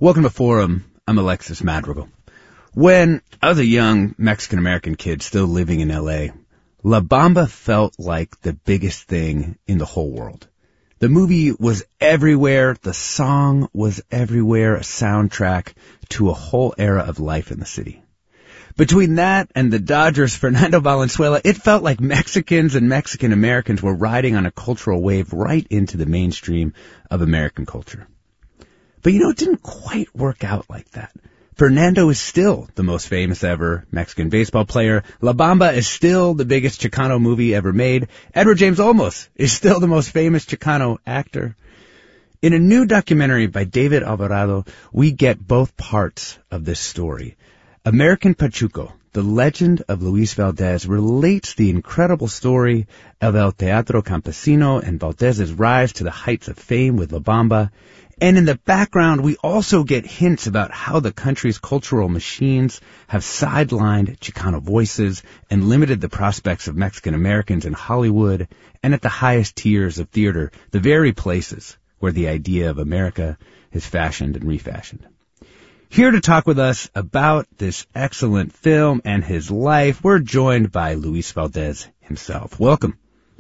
Welcome to Forum. I'm Alexis Madrigal. When I was a young Mexican-American kid still living in L.A., La Bamba felt like the biggest thing in the whole world. The movie was everywhere. The song was everywhere, a soundtrack to a whole era of life in the city. Between that and the Dodgers' Fernando Valenzuela, it felt like Mexicans and Mexican-Americans were riding on a cultural wave right into the mainstream of American culture. But it didn't quite work out like that. Fernando is still the most famous ever Mexican baseball player. La Bamba is still the biggest Chicano movie ever made. Edward James Olmos is still the most famous Chicano actor. In a new documentary by David Alvarado, we get both parts of this story. American Pachuco, the legend of Luis Valdez, relates the incredible story of El Teatro Campesino and Valdez's rise to the heights of fame with La Bamba. And in the background, we also get hints about how the country's cultural machines have sidelined Chicano voices and limited the prospects of Mexican Americans in Hollywood and at the highest tiers of theater, the very places where the idea of America is fashioned and refashioned. Here to talk with us about this excellent film and his life, we're joined by Luis Valdez himself. Welcome.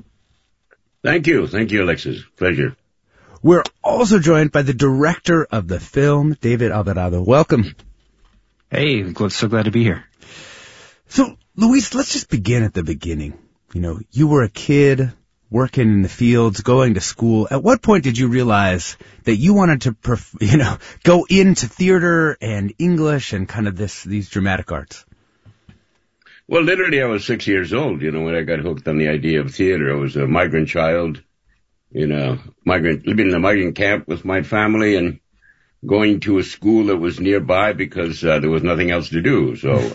Thank you. Thank you, Alexis. Pleasure. We're also joined by the director of the film, David Alvarado. Welcome. Hey, so glad to be here. So, Luis, let's just begin at the beginning. You were a kid working in the fields, going to school. At what point did you realize that you wanted to, go into theater and English and kind of these dramatic arts? Well, literally, I was 6 years old, when I got hooked on the idea of theater. I was a migrant child. Living in a migrant camp with my family and going to a school that was nearby because there was nothing else to do. So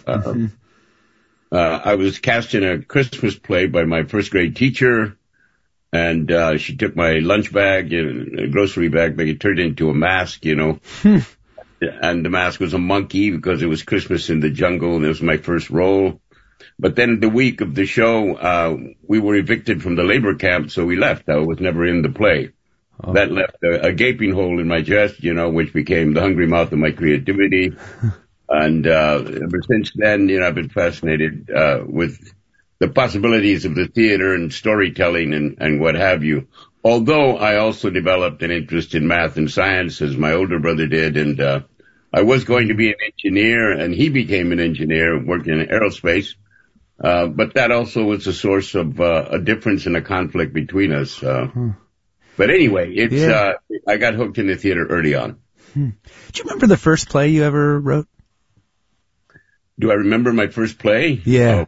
I was cast in a Christmas play by my first grade teacher, and she took my lunch bag, a grocery bag, but it turned into a mask, and the mask was a monkey because it was Christmas in the jungle, and it was my first role. But then the week of the show, we were evicted from the labor camp, so we left. I was never in the play. Oh. That left a gaping hole in my chest, which became the hungry mouth of my creativity. And ever since then, I've been fascinated with the possibilities of the theater and storytelling and what have you. Although I also developed an interest in math and science, as my older brother did, and I was going to be an engineer, and he became an engineer working in aerospace. But that also was a source of a difference and a conflict between us. But anyway, I got hooked in the theater early on. Do you remember the first play you ever wrote? Do I remember my first play? Yeah.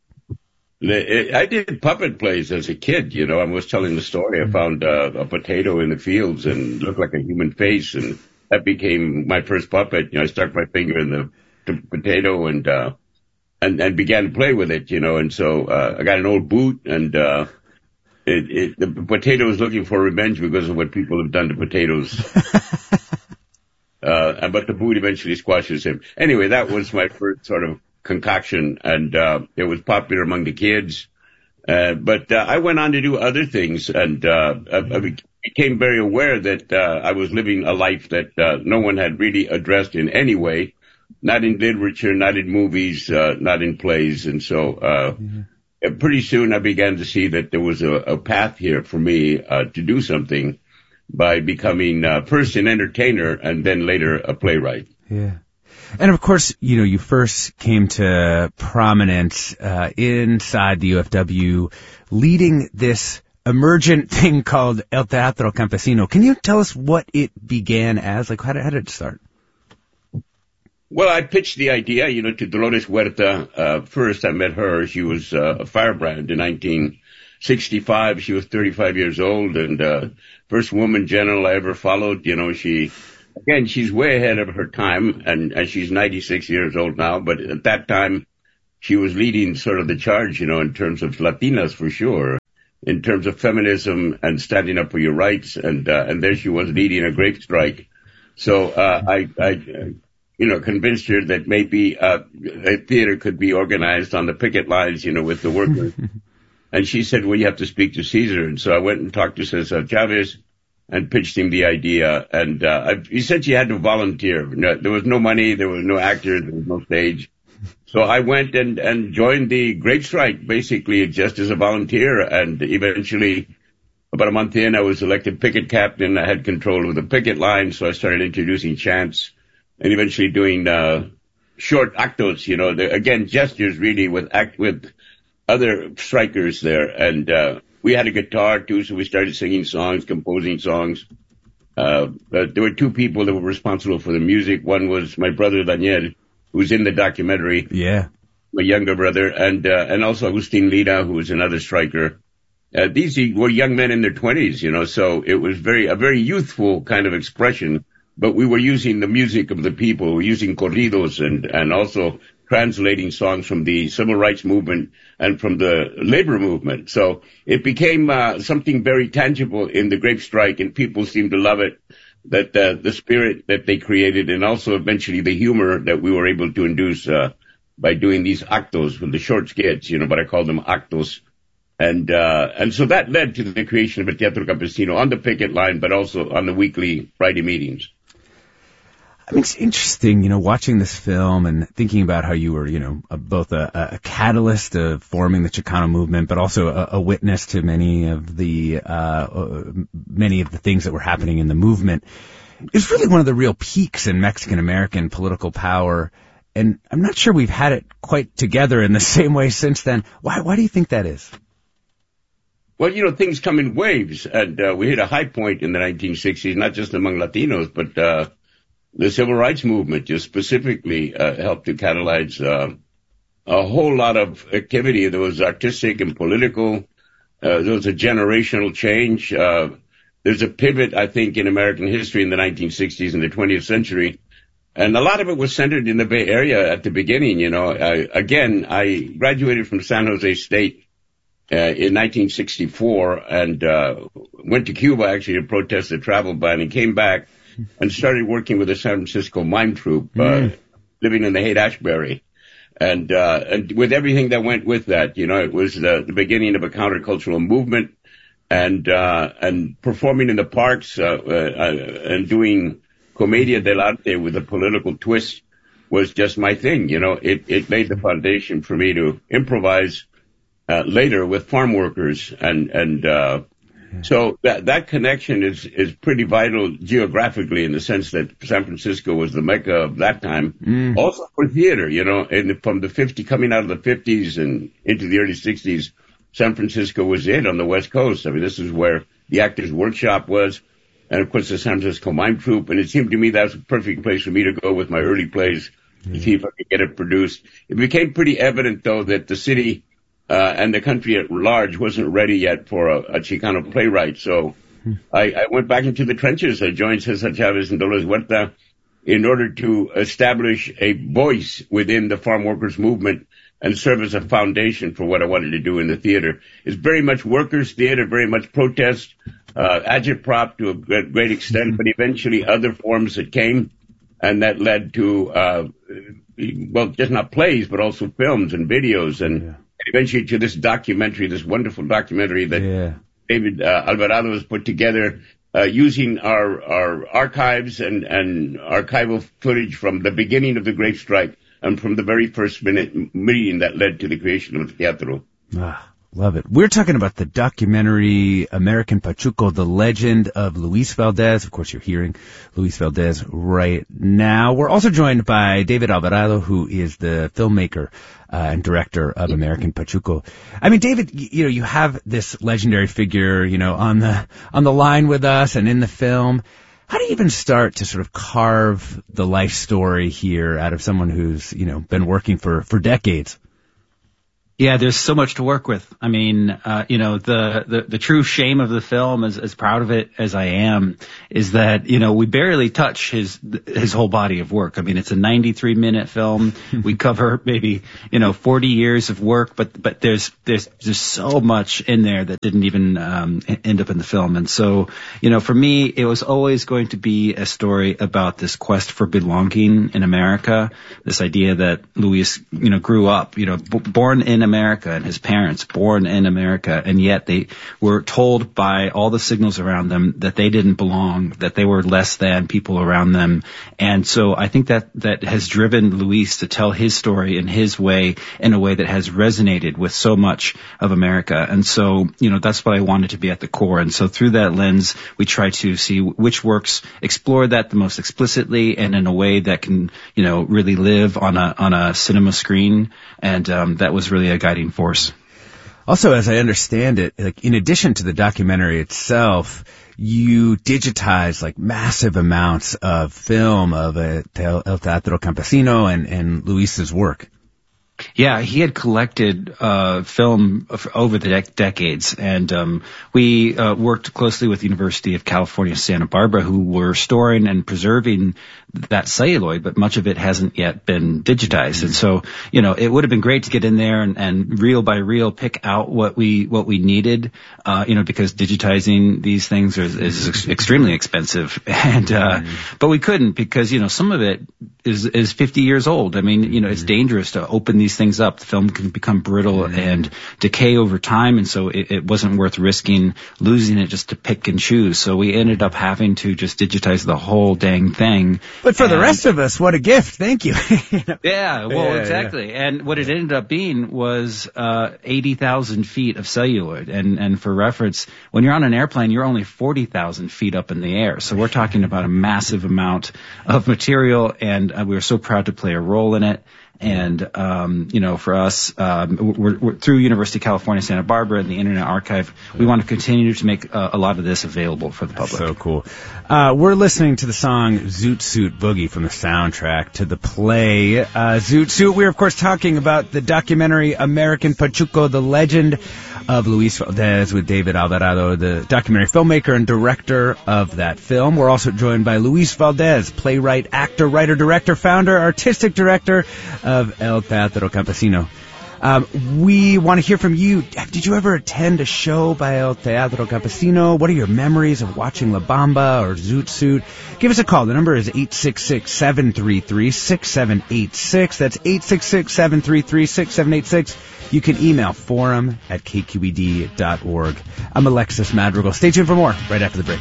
I did puppet plays as a kid, I was telling the story. I found a potato in the fields and it looked like a human face, and that became my first puppet. I stuck my finger in the potato and began to play with it, and so I got an old boot, and the potato was looking for revenge because of what people have done to potatoes. But the boot eventually squashes him. Anyway, that was my first sort of concoction, and it was popular among the kids. But I went on to do other things, and I became very aware that I was living a life that no one had really addressed in any way. Not in literature, not in movies, not in plays. And so pretty soon I began to see that there was a path here for me to do something by becoming first an entertainer and then later a playwright. Yeah. And of course, you first came to prominence inside the UFW leading this emergent thing called El Teatro Campesino. Can you tell us what it began as? Like, how did it start? Well, I pitched the idea, to Dolores Huerta. First, I met her. She was a firebrand in 1965. She was 35 years old and first woman general I ever followed. She's way ahead of her time, and she's 96 years old now. But at that time, she was leading sort of the charge, in terms of Latinas for sure, in terms of feminism and standing up for your rights. And there she was leading a grape strike. So I convinced her that maybe a theater could be organized on the picket lines, with the workers. And she said, well, you have to speak to Caesar. And so I went and talked to Cesar Chavez, and pitched him the idea. And essentially had to volunteer. No, there was no money, there was no actors, there was no stage. So I went and joined the Grape Strike, basically just as a volunteer. And eventually, about a month in, I was elected picket captain. I had control of the picket line, so I started introducing chants and eventually doing short actos, again, gestures really with other strikers there. And we had a guitar too, so we started singing songs, composing songs. There were two people that were responsible for the music. One was my brother Daniel, who's in the documentary. Yeah. My younger brother, and also Agustin Lira, who was another striker. These were young men in their 20s, so it was a very youthful kind of expression, but we were using the music of the people. We were using corridos and also translating songs from the civil rights movement and from the labor movement. So it became something very tangible in the Grape Strike, and people seemed to love it, that the spirit that they created, and also eventually the humor that we were able to induce by doing these actos with the short skits, but I call them actos. And so that led to the creation of a Teatro Campesino on the picket line, but also on the weekly Friday meetings. I mean, it's interesting, watching this film and thinking about how you were, both a catalyst of forming the Chicano movement, but also a witness to many of the things that were happening in the movement. It's really one of the real peaks in Mexican American political power. And I'm not sure we've had it quite together in the same way since then. Why do you think that is? Well, things come in waves, and we hit a high point in the 1960s, not just among Latinos, but the civil rights movement just specifically helped to catalyze a whole lot of activity. There was artistic and political. There was a generational change. There's a pivot, I think, in American history in the 1960s and the 20th century. And a lot of it was centered in the Bay Area at the beginning. I graduated from San Jose State in 1964 and went to Cuba actually to protest the travel ban, and came back and started working with the San Francisco Mime Troupe, living in the Haight-Ashbury. And with everything that went with that, it was the beginning of a countercultural movement, and performing in the parks, and doing Comedia dell'arte with a political twist was just my thing. It laid the foundation for me to improvise later with farm workers, so that connection is pretty vital geographically, in the sense that San Francisco was the mecca of that time. Also for theater, and from coming out of the 50s and into the early 60s, San Francisco was it on the West Coast. I mean, this is where the Actors Workshop was, and of course the San Francisco Mime Troupe. And it seemed to me that was a perfect place for me to go with my early plays to see if I could get it produced. It became pretty evident, though, that the city and the country at large wasn't ready yet for a Chicano playwright. So I went back into the trenches. I joined Cesar Chavez and Dolores Huerta in order to establish a voice within the farm workers movement and serve as a foundation for what I wanted to do in the theater. It's very much workers' theater, very much protest, agitprop to a great extent, but eventually other forms that came, and that led to, just not plays, but also films and videos, and eventually to this documentary, this wonderful documentary that David Alvarado has put together, using our archives and archival footage from the beginning of the Grape Strike and from the very first meeting that led to the creation of the Teatro. Love it. We're talking about the documentary American Pachuco, the legend of Luis Valdez. Of course, you're hearing Luis Valdez right now. We're also joined by David Alvarado, who is the filmmaker and director of American Pachuco. I mean, David, you have this legendary figure, on the line with us and in the film. How do you even start to sort of carve the life story here out of someone who's, been working for decades? Yeah, there's so much to work with. I mean, the true shame of the film, as proud of it as I am, is that, we barely touch his whole body of work. I mean, it's a 93-minute film. We cover maybe, 40 years of work, but there's so much in there that didn't even, end up in the film. And so, for me, it was always going to be a story about this quest for belonging in America, this idea that Luis, grew up, born in in America and his parents born in America, and yet they were told by all the signals around them that they didn't belong, that they were less than people around them. And so I think that has driven Luis to tell his story in his way, in a way that has resonated with so much of America. And so, that's what I wanted to be at the core. And so through that lens, we try to see which works explore that the most explicitly and in a way that can, really live on a cinema screen. And that was really a guiding force. Also, as I understand it, like in addition to the documentary itself, you digitize like massive amounts of film of El Teatro Campesino and Luis's work. Yeah, he had collected film over the decades, and we worked closely with the University of California, Santa Barbara, who were storing and preserving that celluloid, but much of it hasn't yet been digitized. And so, it would have been great to get in there and reel by reel pick out what we needed, because digitizing these things is extremely expensive. And but we couldn't because, some of it is 50 years old. I mean, it's dangerous to open these things up. The film can become brittle and decay over time, and so it wasn't worth risking losing it just to pick and choose. So we ended up having to just digitize the whole dang thing. But for the rest of us, what a gift. Thank you. Yeah, well, exactly. Yeah. And what it ended up being was 80,000 feet of celluloid. And for reference, when you're on an airplane, you're only 40,000 feet up in the air. So we're talking about a massive amount of material, and we were so proud to play a role in it. And, for us, we're through University of California, Santa Barbara and the Internet Archive, we want to continue to make a lot of this available for the public. So cool. We're listening to the song Zoot Suit Boogie from the soundtrack to the play, Zoot Suit. We're, of course, talking about the documentary American Pachuco, the legend of Luis Valdez with David Alvarado, the documentary filmmaker and director of that film. We're also joined by Luis Valdez, playwright, actor, writer, director, founder, artistic director of El Teatro Campesino. We want to hear from you. Did you ever attend a show by El Teatro Campesino? What are your memories of watching La Bamba or Zoot Suit? Give us a call. The number is 866-733-6786. That's 866-733-6786. You can email forum@kqed.org. I'm Alexis Madrigal. Stay tuned for more right after the break.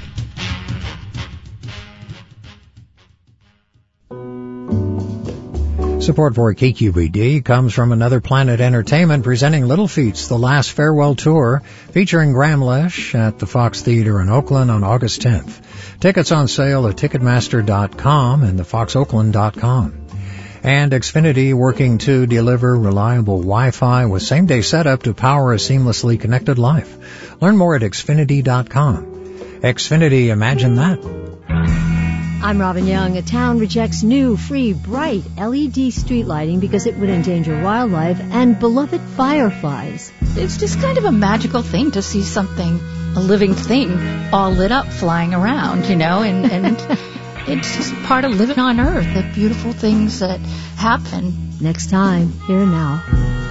Support for KQED comes from Another Planet Entertainment presenting Little Feats, The Last Farewell Tour, featuring Graham Lesh at the Fox Theater in Oakland on August 10th. Tickets on sale at Ticketmaster.com and thefoxoakland.com. And Xfinity working to deliver reliable Wi-Fi with same-day setup to power a seamlessly connected life. Learn more at Xfinity.com. Xfinity, imagine that. I'm Robin Young. A town rejects new, free, bright LED street lighting because it would endanger wildlife and beloved fireflies. It's just kind of a magical thing to see something, a living thing, all lit up flying around, and it's just part of living on Earth, the beautiful things that happen. Next time, Here and Now.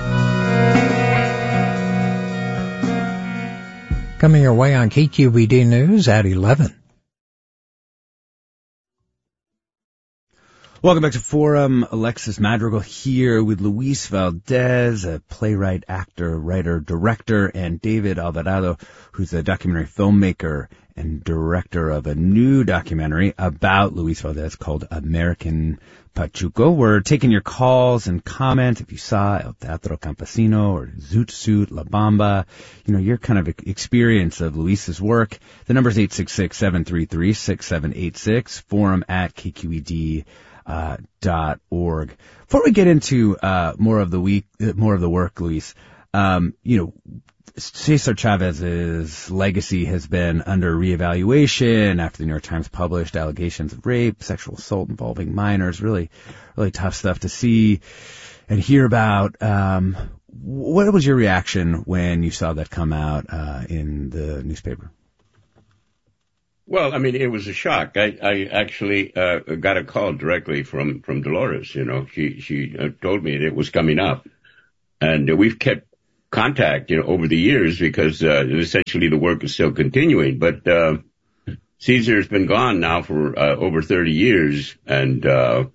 Coming your way on KQED News at 11. Welcome back to Forum. Alexis Madrigal here with Luis Valdez, a playwright, actor, writer, director, and David Alvarado, who's a documentary filmmaker and director of a new documentary about Luis Valdez called American Pachuco. We're taking your calls and comments. If you saw El Teatro Campesino or Zoot Suit, La Bamba, your kind of experience of Luis's work. The number is 866-733-6786, forum@kqed.org. Before we get into more of the work, Luis, Cesar Chavez's legacy has been under reevaluation after the New York Times published allegations of rape, sexual assault involving minors. Really, really tough stuff to see and hear about. What was your reaction when you saw that come out in the newspaper? Well, I mean, it was a shock. I actually got a call directly from Dolores. She told me it was coming up, and we've kept contact, over the years because essentially the work is still continuing. But Cesar's been gone now for over 30 years, and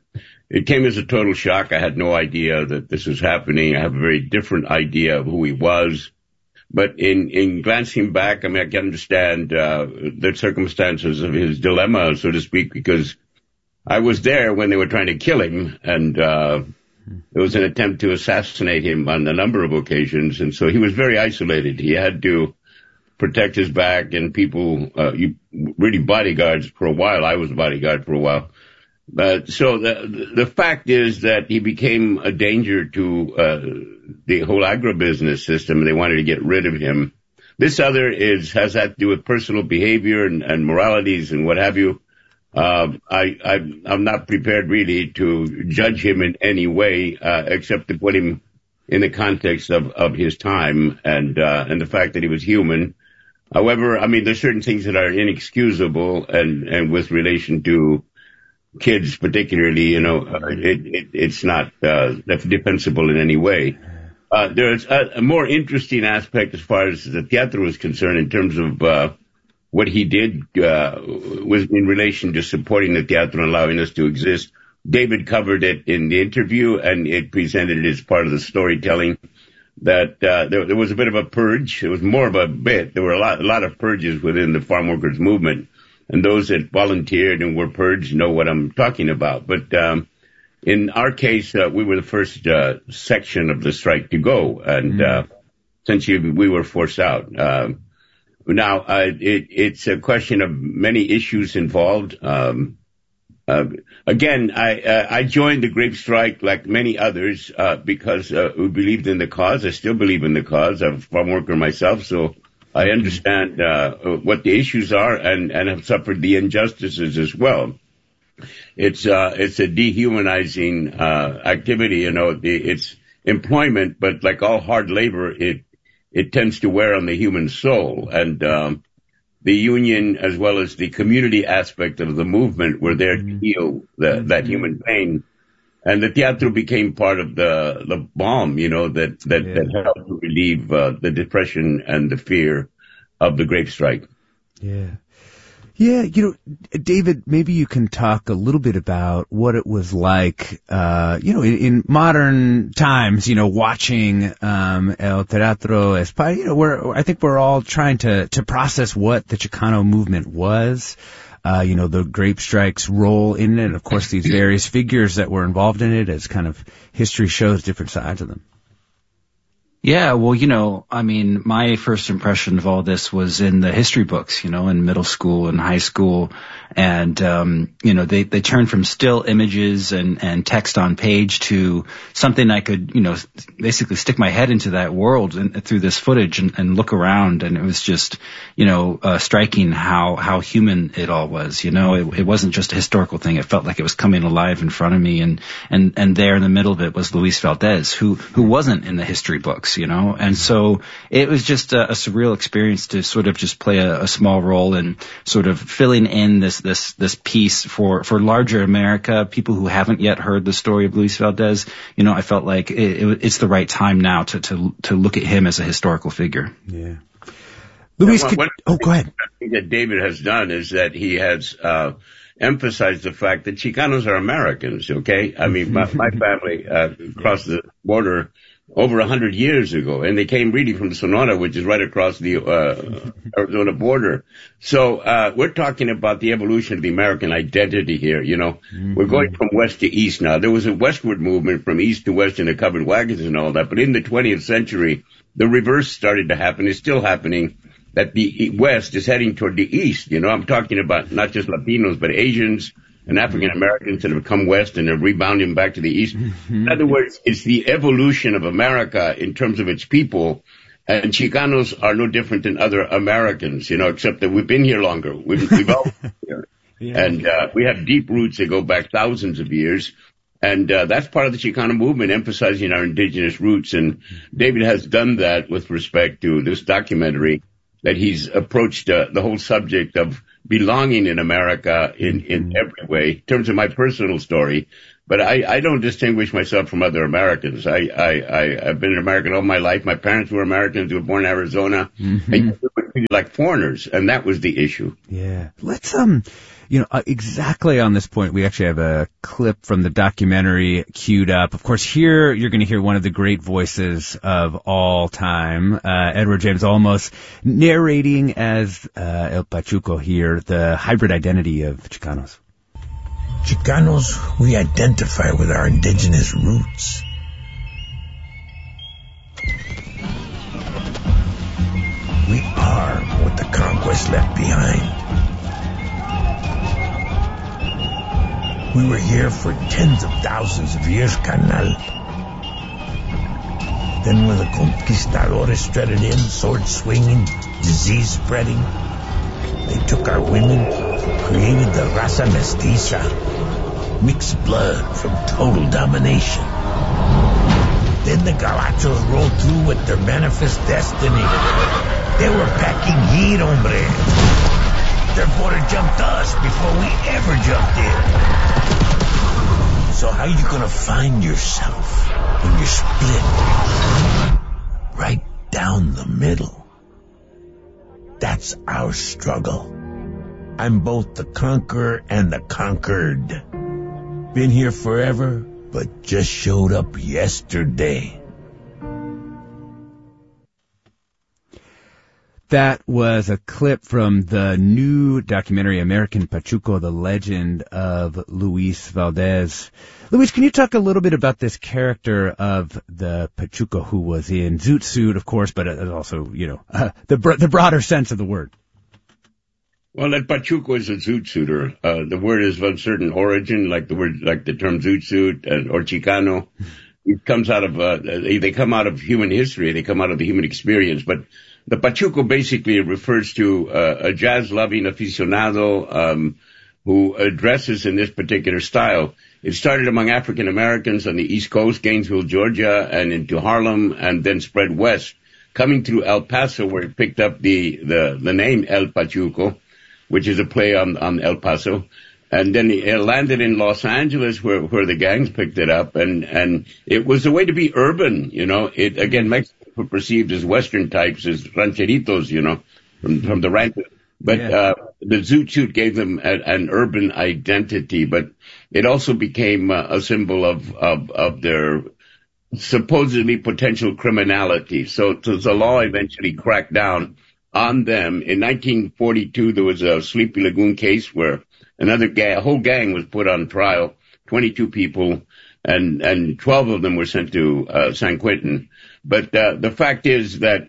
it came as a total shock. I had no idea that this was happening. I have a very different idea of who he was. But in glancing back, I mean, I can understand the circumstances of his dilemma, so to speak, because I was there when they were trying to kill him, and there was an attempt to assassinate him on a number of occasions, and so he was very isolated. He had to protect his back, and people, really bodyguards for a while. I was a bodyguard for a while. So the fact is that he became a danger to the whole agribusiness system, and they wanted to get rid of him. This other has that to do with personal behavior and moralities and what have you. I'm not prepared really to judge him in any way, except to put him in the context of his time and the fact that he was human. However, I mean, there's certain things that are inexcusable, and with relation to kids particularly, it's not defensible in any way. There's a more interesting aspect as far as the teatro is concerned in terms of what he did was in relation to supporting the teatro and allowing us to exist. David covered it in the interview, and it presented it as part of the storytelling. That there was a bit of a purge. It was more of a bit. There were a lot of purges within the farm workers movement, and those that volunteered and were purged know what I'm talking about. But in our case, we were the first section of the strike to go, and essentially we were forced out. Now it's a question of many issues involved. Again, I joined the grape strike like many others, because we believed in the cause. I still believe in the cause. I'm a farm worker myself, so I understand what the issues are and have suffered the injustices as well. It's a dehumanizing activity, it's employment, but like all hard labor, it tends to wear on the human soul. And the union, as well as the community aspect of the movement, were there to heal that human pain. And the teatro became part of the balm, that helped to relieve the depression and the fear of the grape strike. Yeah. Yeah, David, maybe you can talk a little bit about what it was like, in modern times, watching El Teatro Español, where I think we're all trying to process what the Chicano movement was, the grape strike's role in it, and of course these various figures that were involved in it, as kind of history shows different sides of them. Yeah, well, my first impression of all this was in the history books, in middle school and high school. And, they turned from still images and text on page to something I could, basically stick my head into that world and through this footage and look around. And it was just, striking how human it all was. It wasn't just a historical thing. It felt like it was coming alive in front of me. And there in the middle of it was Luis Valdez, who wasn't in the history books. And so it was just a surreal experience to sort of just play a small role in sort of filling in this piece for larger America, people who haven't yet heard the story of Luis Valdez. I felt like it's the right time now to look at him as a historical figure. Yeah. Luis, go ahead. Thing that David has done is that he has emphasized the fact that Chicanos are Americans, okay? I mean, my family crossed the border over 100 years ago, and they came really from Sonora, which is right across the Arizona border. So we're talking about the evolution of the American identity here, We're going from west to east now. There was a westward movement from east to west in the covered wagons and all that, but in the 20th century, the reverse started to happen. It's still happening, that the west is heading toward the east. I'm talking about not just Latinos, but Asians and African Americans that have come west and are rebounding back to the east. In other words, it's the evolution of America in terms of its people, and Chicanos are no different than other Americans, except that we've been here longer. We've all been here. Yeah. And we have deep roots that go back thousands of years. And that's part of the Chicano movement, emphasizing our indigenous roots. And David has done that with respect to this documentary, that he's approached the whole subject of belonging in America in every way, in terms of my personal story. But I don't distinguish myself from other Americans. I've been an American all my life. My parents were Americans who were born in Arizona. And treated like foreigners, and that was the issue. Yeah. Let's, exactly on this point, we actually have a clip from the documentary queued up. Of course, here you're going to hear one of the great voices of all time, Edward James Olmos, narrating as El Pachuco here, the hybrid identity of Chicanos. Chicanos, we identify with our indigenous roots. We are what the conquest left behind. We were here for tens of thousands of years, carnal. Then when the conquistadores strutted in, sword swinging, disease spreading, they took our women, created the raza mestiza, mixed blood from total domination. Then the Galachos rolled through with their manifest destiny. They were packing heat, hombre. Their border jumped us before we ever jumped in. So how you gonna find yourself when you're split right down the middle? That's our struggle. I'm both the conqueror and the conquered. Been here forever, but just showed up yesterday. That was a clip from the new documentary American Pachuco, the legend of Luis Valdez. Luis, can you talk a little bit about this character of the Pachuco who was in zoot suit, of course, but also, the broader sense of the word? Well, that Pachuco is a zoot suiter. The word is of uncertain origin, like the term zoot suit or Chicano. It comes out of, they come out of human history. They come out of the human experience, but the Pachuco basically refers to a jazz-loving aficionado who dresses in this particular style. It started among African Americans on the East Coast, Gainesville, Georgia, and into Harlem, and then spread west, coming through El Paso, where it picked up the name El Pachuco, which is a play on El Paso. And then it landed in Los Angeles, where the gangs picked it up, and it was a way to be urban, Mexicans were perceived as Western types, as rancheritos, from the ranches. But, the zoot suit gave them an urban identity, but it also became a symbol of their supposedly potential criminality. So the law eventually cracked down on them. In 1942, there was a Sleepy Lagoon case where a whole gang was put on trial, 22 people, and 12 of them were sent to San Quentin. But the fact is that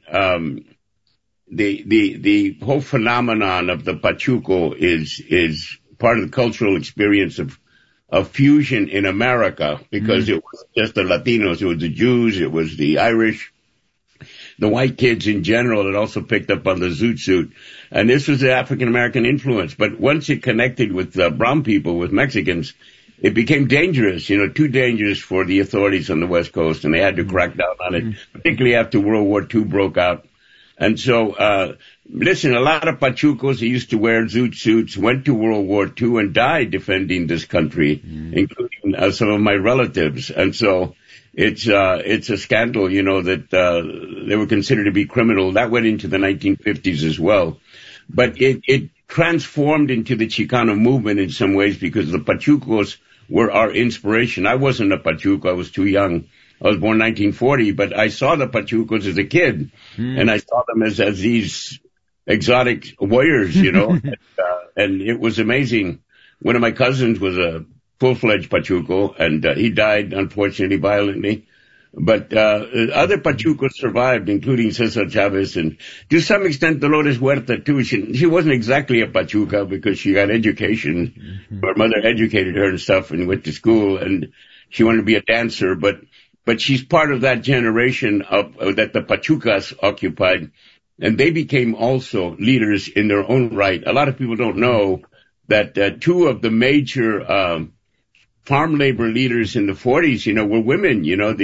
the whole phenomenon of the Pachuco is part of the cultural experience of fusion in America, because it was just the Latinos, it was the Jews, it was the Irish, the white kids in general that also picked up on the zoot suit. And this was the African American influence. But once it connected with brown people, with Mexicans, it became dangerous, too dangerous for the authorities on the West Coast, and they had to crack down on it, particularly after World War II broke out. And so, listen, a lot of Pachucos who used to wear zoot suits went to World War II and died defending this country, including some of my relatives. And so it's a scandal, that they were considered to be criminal. That went into the 1950s as well. But it transformed into the Chicano movement in some ways, because the Pachucos were our inspiration. I wasn't a Pachuco. I was too young. I was born 1940, but I saw the Pachucos as a kid, and I saw them as these exotic warriors, and it was amazing. One of my cousins was a full-fledged Pachuco, and he died, unfortunately, violently. But other Pachucos survived, including Cesar Chavez, and to some extent Dolores Huerta too. She wasn't exactly a Pachuca because she got education. Her mother educated her and stuff, and went to school, and she wanted to be a dancer. But she's part of that generation that the Pachucas occupied, and they became also leaders in their own right. A lot of people don't know that two of the major farm labor leaders in the 40s, were women,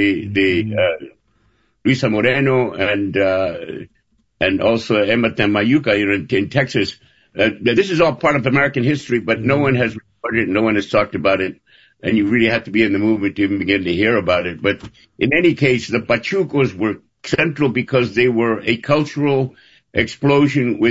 Luisa Moreno and also Emma Tamayuca, in Texas. This is all part of American history, but no one has recorded it, no one has talked about it, and you really have to be in the movement to even begin to hear about it. But in any case, the Pachucos were central because they were a cultural explosion